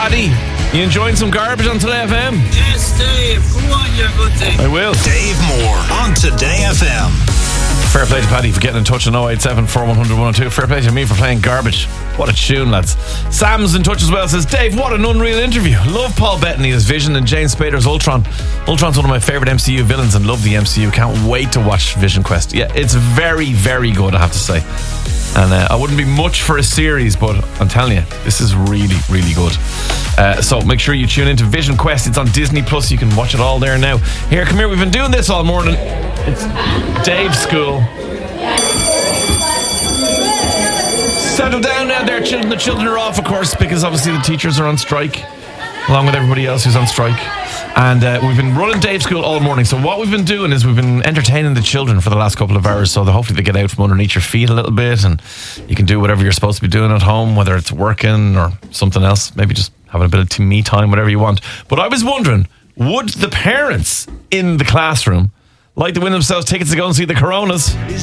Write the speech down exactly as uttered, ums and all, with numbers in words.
Paddy, you enjoying some garbage on Today F M? Yes, Dave. Go on, you good thing. I will. Dave Moore on Today F M. Fair play to Paddy for getting in touch on oh eight seven, four one zero zero, one oh two. Fair play to me for playing garbage. What a tune, lads. Sam's in touch as well. Says, Dave, what an unreal interview. Love Paul Bettany as Vision and James Spader's Ultron. Ultron's one of my favourite M C U villains and love the M C U. Can't wait to watch Vision Quest. Yeah, it's very, very good, I have to say. And uh, I wouldn't be much for a series, but I'm telling you, this is really, really good. Uh, so make sure you tune into Vision Quest. It's on Disney Plus. You can watch it all there now. Here, come here. We've been doing this all morning. It's Dave's school. Settle down now there, children. The children are off, of course, because obviously the teachers are on strike, along with everybody else who's on strike. And uh, we've been running Dave's school all morning. So what we've been doing is we've been entertaining the children for the last couple of hours, so that hopefully they get out from underneath your feet a little bit, and you can do whatever you're supposed to be doing at home, whether it's working or something else, maybe just having a bit of me time, whatever you want. But I was wondering, would the parents in the classroom like to win themselves tickets to go and see the Coronas?